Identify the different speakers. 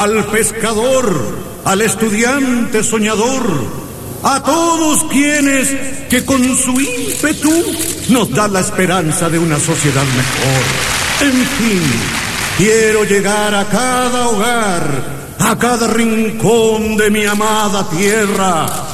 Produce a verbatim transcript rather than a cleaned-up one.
Speaker 1: al pescador, al estudiante soñador, a todos quienes que con su ímpetu nos da la esperanza de una sociedad mejor. En fin, quiero llegar a cada hogar, a cada rincón de mi amada tierra,